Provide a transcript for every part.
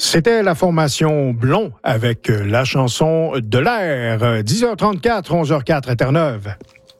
C'était la formation Blond avec la chanson de l'air. 10h34, 11h04 à Terre-Neuve.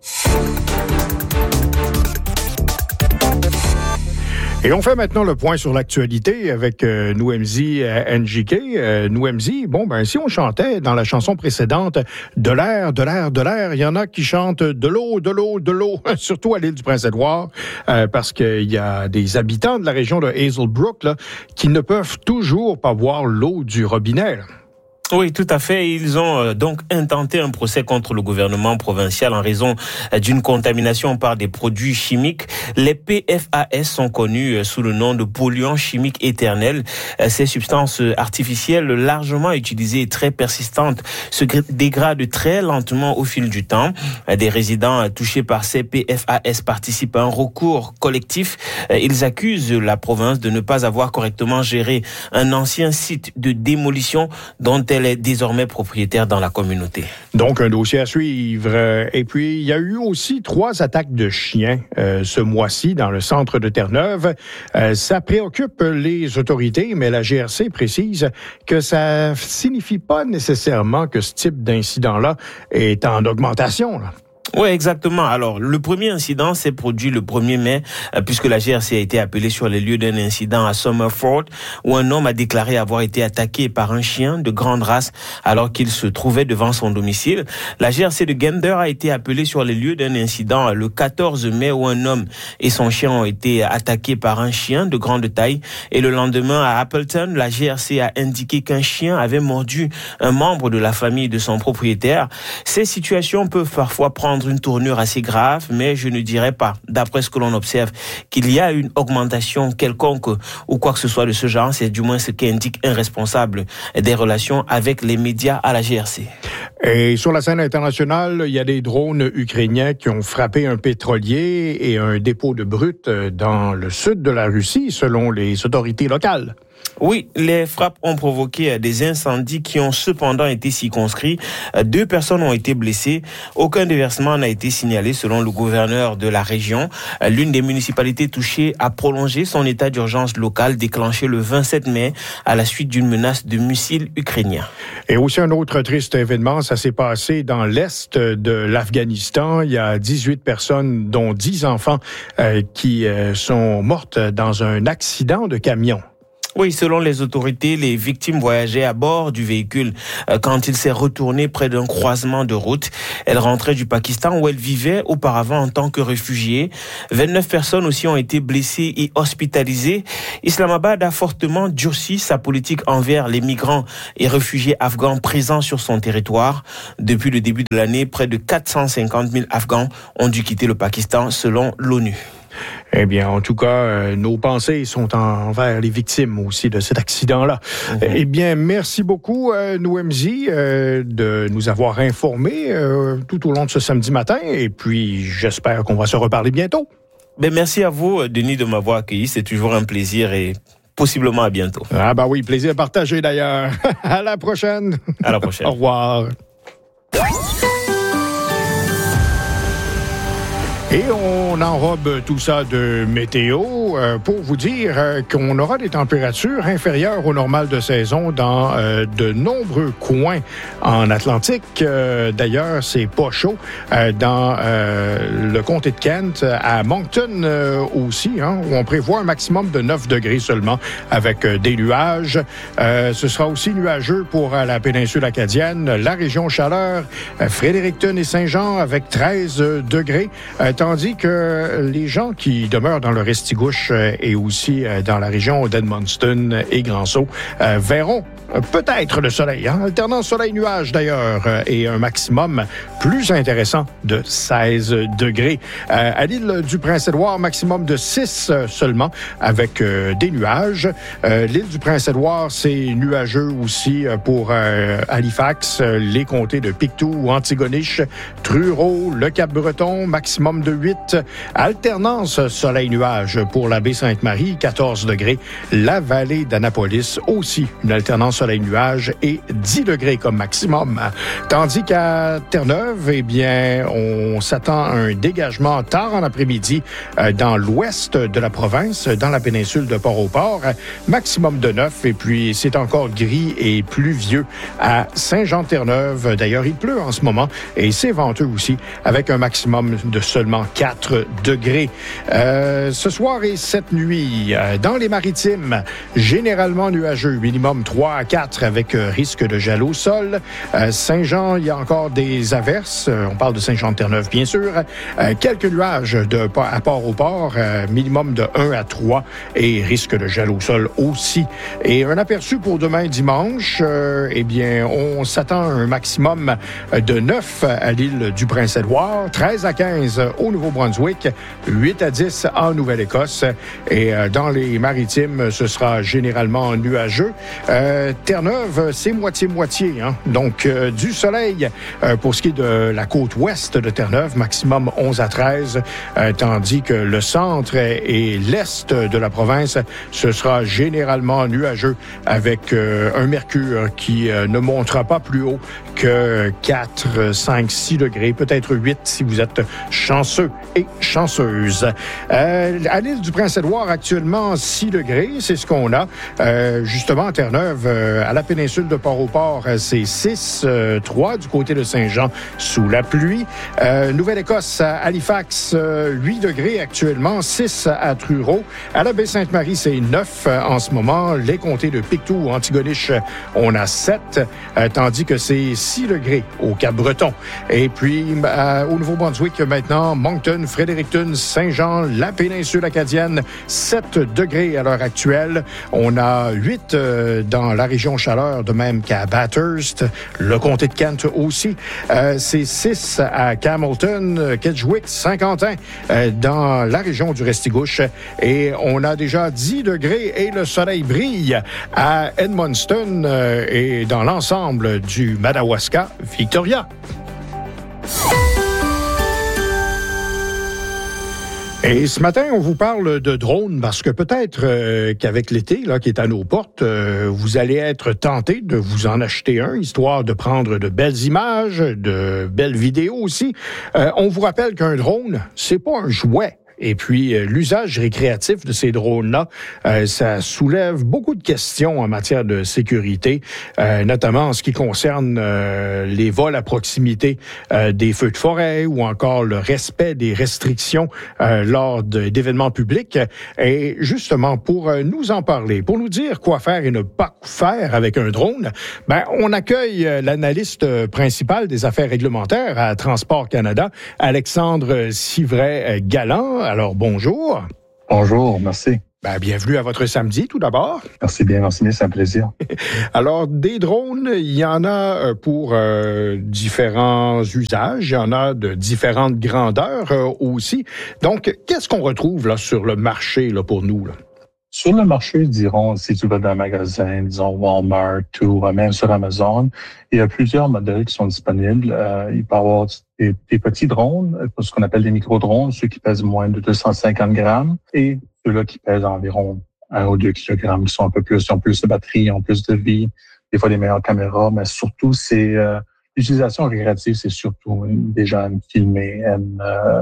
Et on fait maintenant le point sur l'actualité avec Nouemzi NJK. Nouemzi, si on chantait dans la chanson précédente de l'air, de l'air, de l'air, il y en a qui chantent de l'eau, de l'eau, de l'eau, surtout à l'île du Prince-Édouard, parce qu'il y a des habitants de la région de Hazelbrook là, qui ne peuvent toujours pas boire l'eau du robinet. Là. Oui, tout à fait. Ils ont donc intenté un procès contre le gouvernement provincial en raison d'une contamination par des produits chimiques. Les PFAS sont connus sous le nom de polluants chimiques éternels. Ces substances artificielles largement utilisées et très persistantes se dégradent très lentement au fil du temps. Des résidents touchés par ces PFAS participent à un recours collectif. Ils accusent la province de ne pas avoir correctement géré un ancien site de démolition dont elle est désormais propriétaire dans la communauté. Donc, un dossier à suivre. Et puis, il y a eu aussi 3 attaques de chiens ce mois-ci dans le centre de Terre-Neuve. Ça préoccupe les autorités, mais la GRC précise que ça signifie pas nécessairement que ce type d'incident-là est en augmentation, là. Oui, exactement. Alors, le premier incident s'est produit le 1er mai, puisque la GRC a été appelée sur les lieux d'un incident à Summerford, où un homme a déclaré avoir été attaqué par un chien de grande race alors qu'il se trouvait devant son domicile. La GRC de Gander a été appelée sur les lieux d'un incident le 14 mai, où un homme et son chien ont été attaqués par un chien de grande taille. Et le lendemain, à Appleton, la GRC a indiqué qu'un chien avait mordu un membre de la famille de son propriétaire. Ces situations peuvent parfois prendre une tournure assez grave, mais je ne dirais pas, d'après ce que l'on observe, qu'il y a une augmentation quelconque ou quoi que ce soit de ce genre. C'est du moins ce qu'indique un responsable des relations avec les médias à la GRC. Et sur la scène internationale, il y a des drones ukrainiens qui ont frappé un pétrolier et un dépôt de brut dans le sud de la Russie, selon les autorités locales. Oui, les frappes ont provoqué des incendies qui ont cependant été circonscrits. 2 personnes ont été blessées. Aucun déversement n'a été signalé selon le gouverneur de la région. L'une des municipalités touchées a prolongé son état d'urgence local déclenché le 27 mai à la suite d'une menace de missiles ukrainiens. Et aussi un autre triste événement, ça s'est passé dans l'est de l'Afghanistan. Il y a 18 personnes, dont 10 enfants, qui sont mortes dans un accident de camion. Oui, selon les autorités, les victimes voyageaient à bord du véhicule quand il s'est retourné près d'un croisement de route. Elles rentraient du Pakistan où elles vivaient auparavant en tant que réfugiées. 29 personnes aussi ont été blessées et hospitalisées. Islamabad a fortement durci sa politique envers les migrants et réfugiés afghans présents sur son territoire. Depuis le début de l'année, près de 450 000 Afghans ont dû quitter le Pakistan selon l'ONU. Eh bien, en tout cas, nos pensées sont envers les victimes aussi de cet accident-là. Eh bien, merci beaucoup, Nouemzi, de nous avoir informés tout au long de ce samedi matin. Et puis, j'espère qu'on va se reparler bientôt. Merci à vous, Denis, de m'avoir accueilli. C'est toujours un plaisir et possiblement à bientôt. Ah bah oui, plaisir partagé d'ailleurs. À la prochaine. À la prochaine. Au revoir. Et on enrobe tout ça de météo pour vous dire qu'on aura des températures inférieures au normal de saison dans de nombreux coins en Atlantique. D'ailleurs, c'est pas chaud dans le comté de Kent, à Moncton aussi, où on prévoit un maximum de 9 degrés seulement avec des nuages. Ce sera aussi nuageux pour la péninsule acadienne, la région chaleur, Fredericton et Saint-Jean avec 13 degrés. Tandis que les gens qui demeurent dans le Restigouche et aussi dans la région d'Edmundston et Grand-Sault verront peut-être le soleil, alternant soleil-nuage d'ailleurs, et un maximum plus intéressant de 16 degrés. À l'île du Prince-Édouard, maximum de 6 seulement, avec des nuages. L'île du Prince-Édouard, c'est nuageux aussi pour Halifax, les comtés de Pictou, Antigonish, Truro, le Cap-Breton, maximum de 8. Alternance soleil-nuage pour la baie Sainte-Marie, 14 degrés. La vallée d'Annapolis, aussi une alternance soleil-nuage et 10 degrés comme maximum. Tandis qu'à Terre-Neuve, eh bien, on s'attend à un dégagement tard en après-midi dans l'ouest de la province, dans la péninsule de Port-au-Port, maximum de 9. Et puis, c'est encore gris et pluvieux à Saint-Jean-Terre-Neuve. D'ailleurs, il pleut en ce moment et c'est venteux aussi, avec un maximum de seulement 4 degrés. Ce soir et cette nuit, dans les maritimes, généralement nuageux, minimum 3 à 4 avec risque de gel au sol. Saint-Jean, il y a encore des averses. On parle de Saint-Jean-Terre-Neuve, bien sûr. Quelques nuages à Port-au-Port, minimum de 1 à 3 et risque de gel au sol aussi. Et un aperçu pour demain dimanche, eh bien, on s'attend à un maximum de 9 à l'île du Prince-Édouard, 13 à 15 au Nouveau-Brunswick, 8 à 10 en Nouvelle-Écosse. Et dans les maritimes, ce sera généralement nuageux. Terre-Neuve, c'est moitié-moitié. Hein? Donc, du soleil pour ce qui est de la côte ouest de Terre-Neuve, maximum 11 à 13, tandis que le centre et l'est de la province, ce sera généralement nuageux avec un mercure qui ne montera pas plus haut que 4, 5, 6 degrés, peut-être 8 si vous êtes chanceux et chanceuse. À l'île du Prince-Édouard, actuellement 6 degrés, c'est ce qu'on a. Justement, à Terre-Neuve, à la péninsule de Port-au-Port, c'est 6, 3 du côté de Saint-Jean sous la pluie. Nouvelle-Écosse, à Halifax, 8 degrés actuellement, 6 à Truro. À la Baie-Sainte-Marie, c'est 9 en ce moment. Les comtés de Pictou, Antigonish, on a 7, tandis que c'est 6 degrés au Cap-Breton. Et puis, au Nouveau-Brunswick, maintenant, Moncton, Fredericton, Saint-Jean, la péninsule acadienne, 7 degrés à l'heure actuelle. On a 8 dans la région chaleur, de même qu'à Bathurst, le comté de Kent aussi. C'est 6 à Campbellton, Kedgewick, Saint-Quentin, dans la région du Restigouche. Et on a déjà 10 degrés et le soleil brille à Edmundston et dans l'ensemble du Madawaska, Victoria. Et ce matin, on vous parle de drones parce que peut-être qu'avec l'été là qui est à nos portes, vous allez être tenté de vous en acheter un, histoire de prendre de belles images, de belles vidéos aussi. On vous rappelle qu'un drone, c'est pas un jouet. Et puis, l'usage récréatif de ces drones-là, ça soulève beaucoup de questions en matière de sécurité, notamment en ce qui concerne les vols à proximité des feux de forêt ou encore le respect des restrictions lors d'événements publics. Et justement, pour nous en parler, pour nous dire quoi faire et ne pas faire avec un drone, on accueille l'analyste principal des affaires réglementaires à Transport Canada, Alexandre Sivray-Galland. Alors, bonjour. Bonjour, merci. Bienvenue à votre samedi, tout d'abord. Merci bien, c'est un plaisir. Alors, des drones, il y en a pour différents usages, il y en a de différentes grandeurs aussi. Donc, qu'est-ce qu'on retrouve là sur le marché là, pour nous, là? Sur le marché, dirons, si tu vas dans un magasin, disons Walmart ou même sur Amazon, il y a plusieurs modèles qui sont disponibles. Il peut y avoir des petits drones, ce qu'on appelle des micro-drones, ceux qui pèsent moins de 250 grammes, et ceux-là qui pèsent environ 1 ou 2 kilogrammes, qui sont un peu plus, ils ont plus de batterie, ils ont plus de vie, des fois des meilleures caméras, mais surtout, c'est l'utilisation récréative, c'est surtout des gens aiment filmer, aiment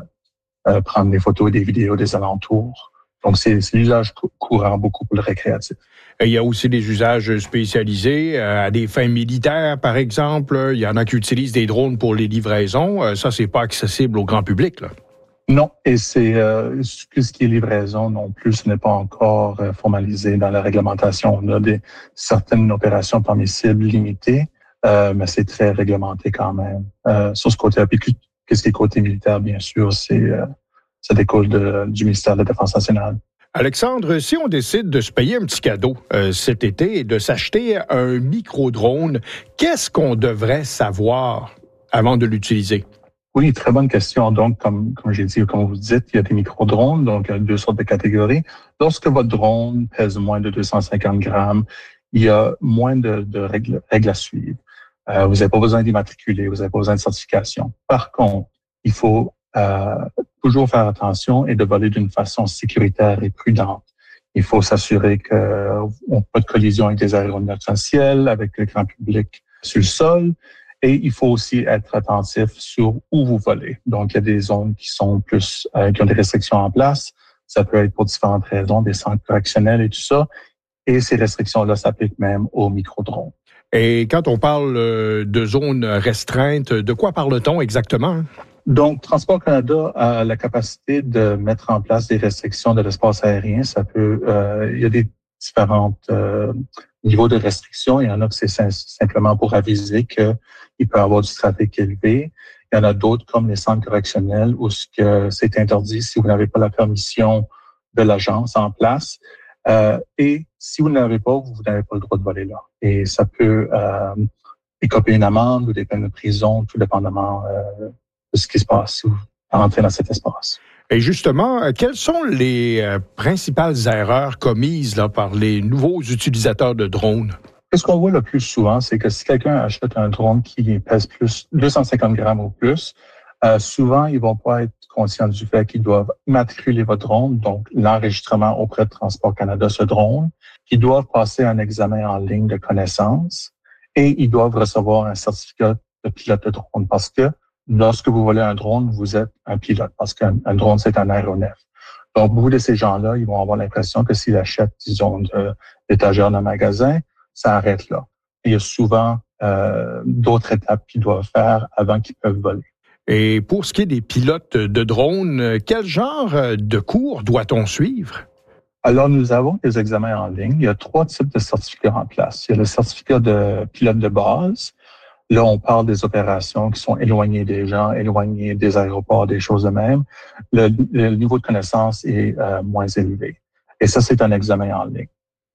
prendre des photos et des vidéos des alentours. Donc, c'est l'usage courant beaucoup pour le récréatif. Il y a aussi des usages spécialisés à des fins militaires, par exemple. Il y en a qui utilisent des drones pour les livraisons. Ça, c'est pas accessible au grand public, là. Non, et c'est ce qui est livraison non plus, ce n'est pas encore formalisé dans la réglementation. On a certaines opérations permissibles limitées, mais c'est très réglementé quand même. Sur ce côté-là, puis qu'est-ce qui est côté militaire, bien sûr, ça découle du ministère de la Défense nationale. Alexandre, si on décide de se payer un petit cadeau cet été et de s'acheter un micro-drone, qu'est-ce qu'on devrait savoir avant de l'utiliser? Oui, très bonne question. Donc, comme j'ai dit, comme vous dites, il y a des micro-drones, donc il y a 2 sortes de catégories. Lorsque votre drone pèse moins de 250 grammes, il y a moins de règles à suivre. Vous n'avez pas besoin d'immatriculer, vous n'avez pas besoin de certification. Par contre, il faut toujours faire attention et de voler d'une façon sécuritaire et prudente. Il faut s'assurer qu'on pas de collision avec des aéronefs dans le ciel, avec le grand public sur le sol. Et il faut aussi être attentif sur où vous volez. Donc, il y a des zones qui sont plus, qui ont des restrictions en place. Ça peut être pour différentes raisons, des centres correctionnels et tout ça. Et ces restrictions-là s'appliquent même aux micro-drones. Et quand on parle de zones restreintes, de quoi parle-t-on exactement? Donc, Transport Canada a la capacité de mettre en place des restrictions de l'espace aérien. Ça peut, il y a des différents niveaux de restrictions. Il y en a que c'est simplement pour aviser qu'il peut y avoir du trafic élevé. Il y en a d'autres, comme les centres correctionnels, où c'est interdit si vous n'avez pas la permission de l'agence en place. Et si vous n'avez pas, vous n'avez pas le droit de voler là. Et ça peut écoper une amende ou des peines de prison, tout dépendamment de ce qui se passe si vous entrez dans cet espace. Et justement, quelles sont les principales erreurs commises là, par les nouveaux utilisateurs de drones? Ce qu'on voit le plus souvent, c'est que si quelqu'un achète un drone qui pèse plus 250 grammes ou plus, souvent, ils vont pas être conscients du fait qu'ils doivent immatriculer votre drone, donc l'enregistrement auprès de Transport Canada, ce drone, qu'ils doivent passer un examen en ligne de connaissance et ils doivent recevoir un certificat de pilote de drone parce que lorsque vous volez un drone, vous êtes un pilote parce qu'un drone, c'est un aéronef. Donc, beaucoup de ces gens-là, ils vont avoir l'impression que s'ils achètent, disons, d'étagères d'un magasin, ça arrête là. Il y a souvent d'autres étapes qu'ils doivent faire avant qu'ils peuvent voler. Et pour ce qui est des pilotes de drones, quel genre de cours doit-on suivre? Alors, nous avons des examens en ligne. Il y a 3 types de certificats en place. Il y a le certificat de pilote de base. Là, on parle des opérations qui sont éloignées des gens, éloignées des aéroports, des choses de même. Le niveau de connaissance est moins élevé. Et ça, c'est un examen en ligne.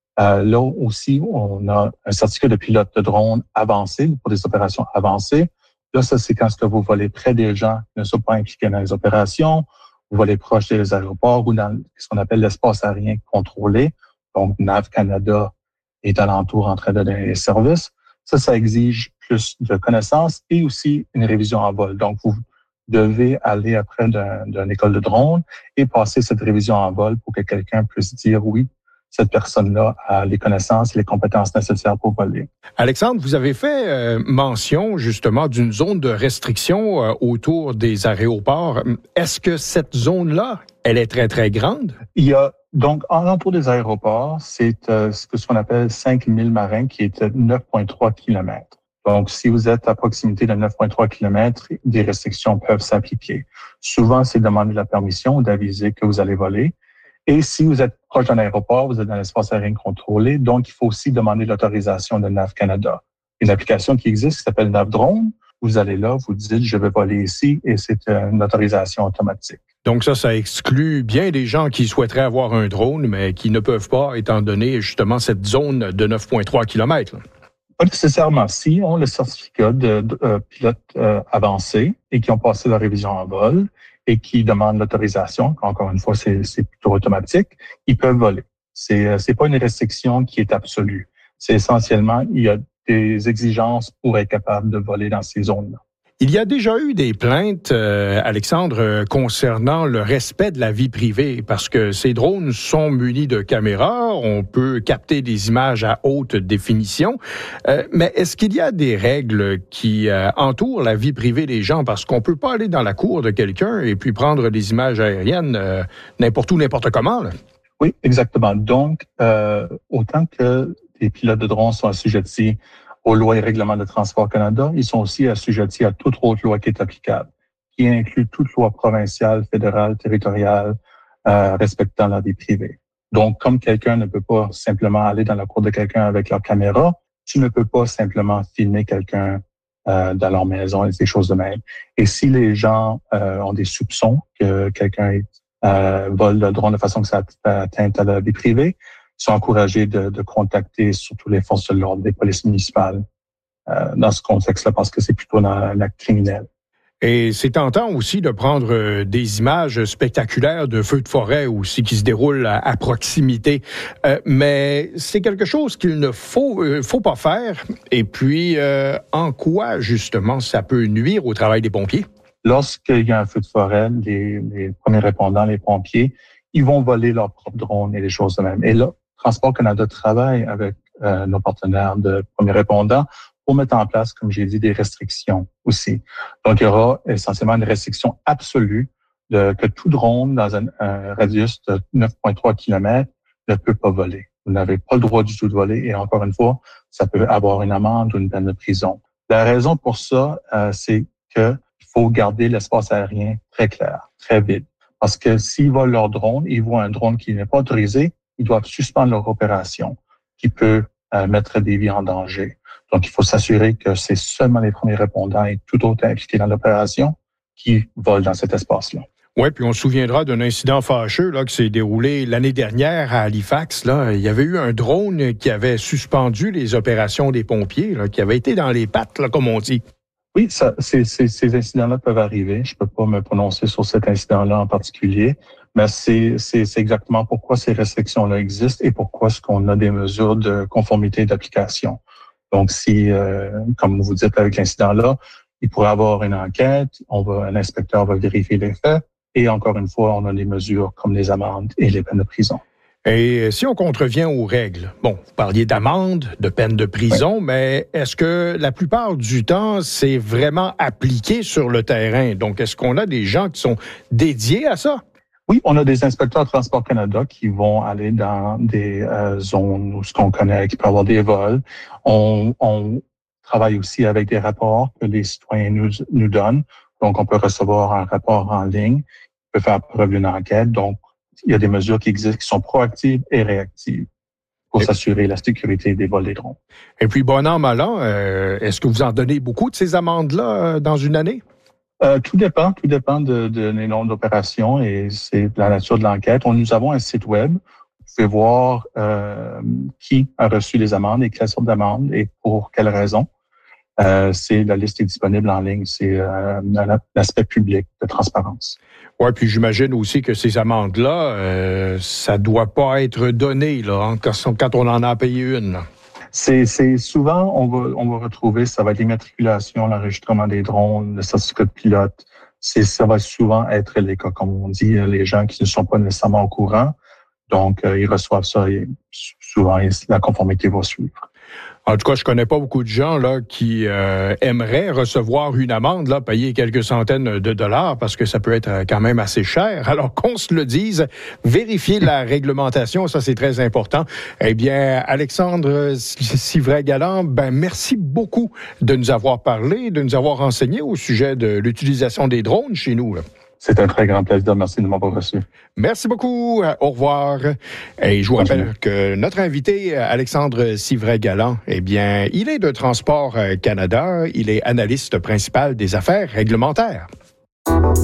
Là aussi, on a un certificat de pilote de drone avancé pour des opérations avancées. Là, ça, c'est quand vous volez près des gens qui ne sont pas impliqués dans les opérations, vous volez proche des aéroports ou dans ce qu'on appelle l'espace aérien contrôlé. Donc, NAV Canada est alentour en train de donner les services. Ça exige plus de connaissances et aussi une révision en vol. Donc, vous devez aller après d'une école de drone et passer cette révision en vol pour que quelqu'un puisse dire oui, cette personne-là a les connaissances et les compétences nécessaires pour voler. Alexandre, vous avez fait mention justement d'une zone de restriction autour des aéroports. Est-ce que cette zone-là, elle est très, très grande? Il y a donc, alentour des aéroports, c'est ce qu'on appelle 5 milles marins qui est 9,3 km. Donc, si vous êtes à proximité de 9,3 km, des restrictions peuvent s'appliquer. Souvent, c'est demander la permission ou d'aviser que vous allez voler. Et si vous êtes proche d'un aéroport, vous êtes dans l'espace aérien contrôlé, donc il faut aussi demander l'autorisation de NAV Canada. Une application qui existe qui s'appelle NAV Drone. Vous allez là, vous dites « je vais voler ici » et c'est une autorisation automatique. Donc ça exclut bien des gens qui souhaiteraient avoir un drone, mais qui ne peuvent pas, étant donné justement cette zone de 9,3 km. Pas nécessairement. Si ont le certificat de pilote avancé et qui ont passé la révision en vol et qui demandent l'autorisation, encore une fois, c'est plutôt automatique, ils peuvent voler. C'est pas une restriction qui est absolue. C'est essentiellement, il y a des exigences pour être capable de voler dans ces zones-là. Il y a déjà eu des plaintes, Alexandre, concernant le respect de la vie privée, parce que ces drones sont munis de caméras, on peut capter des images à haute définition, mais est-ce qu'il y a des règles qui entourent la vie privée des gens? Parce qu'on peut pas aller dans la cour de quelqu'un et puis prendre des images aériennes n'importe où, n'importe comment, là. Oui, exactement. Donc, autant que les pilotes de drones sont assujettis aux lois et règlements de Transport Canada, ils sont aussi assujettis à toute autre loi qui est applicable, qui inclut toute loi provinciale, fédérale, territoriale, respectant la vie privée. Donc, comme quelqu'un ne peut pas simplement aller dans la cour de quelqu'un avec leur caméra, tu ne peux pas simplement filmer quelqu'un dans leur maison et des choses de même. Et si les gens ont des soupçons que quelqu'un vole le drone de façon que ça atteinte à la vie privée, sont encouragés de contacter surtout les forces de l'ordre, les polices municipales dans ce contexte-là, parce que c'est plutôt dans un acte criminel. Et c'est tentant aussi de prendre des images spectaculaires de feux de forêt aussi qui se déroulent à proximité. Mais c'est quelque chose qu'il ne faut pas faire. Et puis, en quoi, justement, ça peut nuire au travail des pompiers? Lorsqu'il y a un feu de forêt, les premiers répondants, les pompiers, ils vont voler leurs propres drones et des choses de même. Et là, Transport Canada travaille avec nos partenaires de premiers répondants pour mettre en place, comme j'ai dit, des restrictions aussi. Donc, il y aura essentiellement une restriction absolue que tout drone dans un radius de 9,3 km ne peut pas voler. Vous n'avez pas le droit du tout de voler et encore une fois, ça peut avoir une amende ou une peine de prison. La raison pour ça, c'est qu'il faut garder l'espace aérien très clair, très vide. Parce que s'ils volent leur drone, ils voient un drone qui n'est pas autorisé, ils doivent suspendre leur opération qui peut mettre des vies en danger. Donc, il faut s'assurer que c'est seulement les premiers répondants et tout autre impliqué dans l'opération qui volent dans cet espace-là. Oui, puis on se souviendra d'un incident fâcheux là, qui s'est déroulé l'année dernière à Halifax. Là. Il y avait eu un drone qui avait suspendu les opérations des pompiers, là, qui avait été dans les pattes, là, comme on dit. Oui, ces incidents-là peuvent arriver. Je peux pas me prononcer sur cet incident-là en particulier, mais c'est exactement pourquoi ces restrictions-là existent et pourquoi est-ce qu'on a des mesures de conformité d'application. Donc, si, comme vous dites avec l'incident-là, il pourrait y avoir une enquête, l'inspecteur va vérifier les faits, et encore une fois, on a des mesures comme les amendes et les peines de prison. Et si on contrevient aux règles, bon, vous parliez d'amende, de peine de prison, oui. Mais est-ce que la plupart du temps, c'est vraiment appliqué sur le terrain? Donc, est-ce qu'on a des gens qui sont dédiés à ça? Oui, on a des inspecteurs de Transport Canada qui vont aller dans des zones où ce qu'on connaît, qui peut avoir des vols. On travaille aussi avec des rapports que les citoyens nous donnent. Donc, on peut recevoir un rapport en ligne, on peut faire preuve d'une enquête. Donc, il y a des mesures qui existent, qui sont proactives et réactives pour s'assurer la sécurité des vols des drones. Et puis, bon an, mal an, est-ce que vous en donnez beaucoup de ces amendes-là dans une année? Tout dépend de les nombres d'opérations et c'est la nature de l'enquête. Nous avons un site web. Vous pouvez voir qui a reçu les amendes et quelle sorte d'amende et pour quelles raisons. La liste est disponible en ligne. C'est l'aspect public de transparence. Oui, puis j'imagine aussi que ces amendes-là, ça doit pas être donné là, quand on en a payé une. Là. C'est souvent, on va retrouver, ça va être l'immatriculation, l'enregistrement des drones, le certificat de pilote. Ça va souvent être les cas, comme on dit, les gens qui ne sont pas nécessairement au courant. Donc, ils reçoivent ça et souvent, la conformité va suivre. En tout cas, je connais pas beaucoup de gens là qui aimeraient recevoir une amende, là, payer quelques centaines de dollars, parce que ça peut être quand même assez cher. Alors qu'on se le dise, vérifier la réglementation, ça c'est très important. Eh bien, Alexandre Sivray-Galland, merci beaucoup de nous avoir parlé, de nous avoir renseigné au sujet de l'utilisation des drones chez nous. Là. C'est un très grand plaisir. Merci de m'avoir reçu. Merci beaucoup. Au revoir. Et je vous rappelle que notre invité, Alexandre Sivray-Galland, eh bien, il est de Transport Canada. Il est analyste principal des affaires réglementaires.